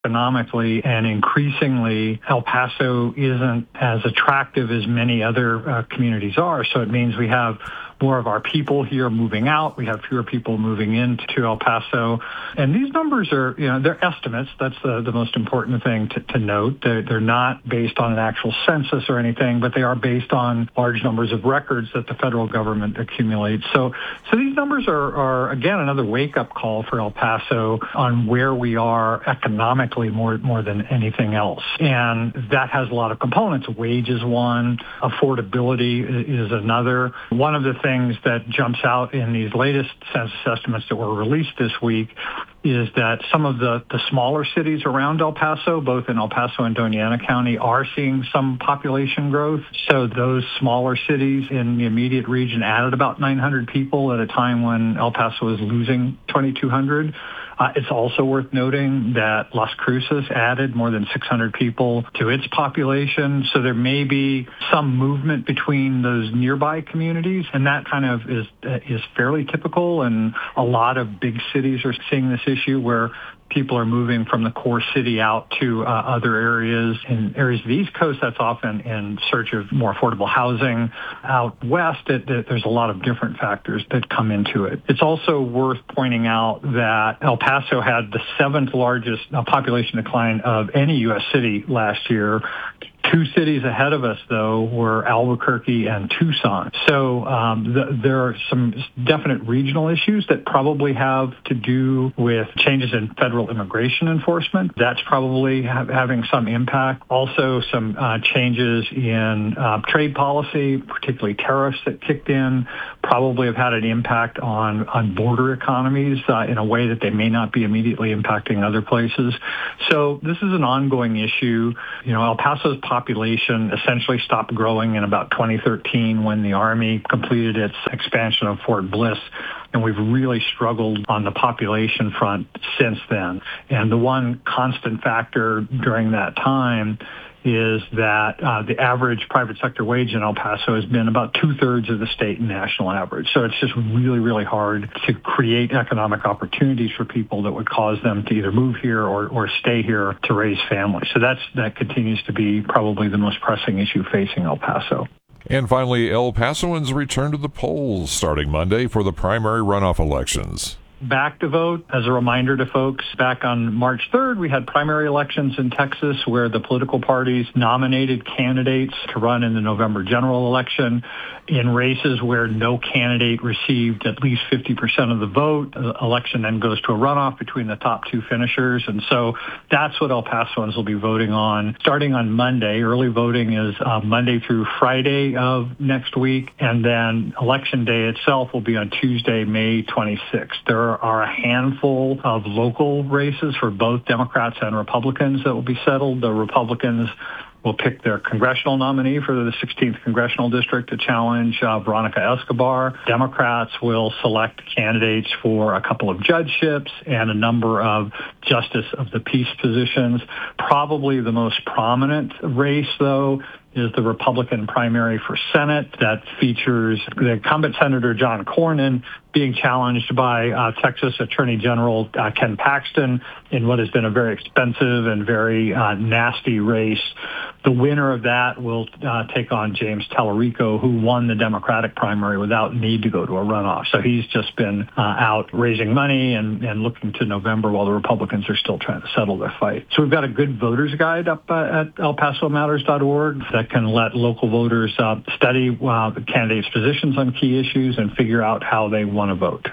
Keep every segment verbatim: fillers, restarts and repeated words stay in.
economically, and increasingly El Paso isn't as attractive as many other uh, communities are. So it means we have more of our people here moving out. We have fewer people moving into El Paso. And these numbers are, you know, they're estimates. That's the, the most important thing to, to note. They're, they're not based on an actual census or anything, but they are based on large numbers of records that the federal government accumulates. So, so these numbers are, are, again, another wake-up call for El Paso on where we are economically more, more than anything else. And that has a lot of components. Wage is one. Affordability is another. One of the things things that jumps out in these latest census estimates that were released this week is that some of the, the smaller cities around El Paso, both in El Paso and Doña Ana County, are seeing some population growth. So those smaller cities in the immediate region added about nine hundred people at a time when El Paso was losing twenty-two hundred. Uh, it's also worth noting that Las Cruces added more than six hundred people to its population. So there may be some movement between those nearby communities, and that kind of is uh, is fairly typical. And a lot of big cities are seeing this issue where people are moving from the core city out to uh, other areas. In areas of the East Coast, that's often in search of more affordable housing. Out west, it, it, there's a lot of different factors that come into it. It's also worth pointing out that El Paso had the seventh largest uh, population decline of any U S city last year. Two cities ahead of us, though, were Albuquerque and Tucson. So um, the, there are some definite regional issues that probably have to do with changes in federal immigration enforcement. That's probably ha- having some impact. Also, some uh, changes in uh, trade policy, particularly tariffs that kicked in, probably have had an impact on, on border economies uh, in a way that they may not be immediately impacting other places. So this is an ongoing issue. You know, El Paso's population essentially stopped growing in about twenty thirteen when the Army completed its expansion of Fort Bliss. And we've really struggled on the population front since then. And the one constant factor during that time is that uh, the average private sector wage in El Paso has been about two-thirds of the state and national average. So it's just really, really hard to create economic opportunities for people that would cause them to either move here or, or stay here to raise families. So that's that continues to be probably the most pressing issue facing El Paso. And finally, El Pasoans return to the polls starting Monday for the primary runoff elections. Back to vote. As a reminder to folks, back on March third, we had primary elections in Texas where the political parties nominated candidates to run in the November general election. In races where no candidate received at least fifty percent of the vote, the election then goes to a runoff between the top two finishers. And so that's what El Pasoans will be voting on starting on Monday. Early voting is uh, Monday through Friday of next week. And then election day itself will be on Tuesday, May twenty-sixth. There are a handful of local races for both Democrats and Republicans that will be settled. The Republicans will pick their congressional nominee for the sixteenth congressional district to challenge uh, Veronica Escobar. Democrats will select candidates for a couple of judgeships and a number of justice of the peace positions. Probably the most prominent race, though, is the Republican primary for Senate that features the incumbent Senator John Cornyn being challenged by uh, Texas Attorney General uh, Ken Paxton in what has been a very expensive and very uh, nasty race. The winner of that will uh, take on James Tallarico, who won the Democratic primary without need to go to a runoff. So he's just been uh, out raising money and, and looking to November while the Republicans are still trying to settle their fight. So we've got a good voters guide up uh, at El Paso Matters dot org that can let local voters uh, study uh, the candidates' positions on key issues and figure out how they want to vote.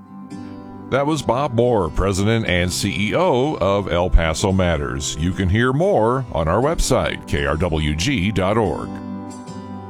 That was Bob Moore, President and C E O of El Paso Matters. You can hear more on our website, K R W G dot org.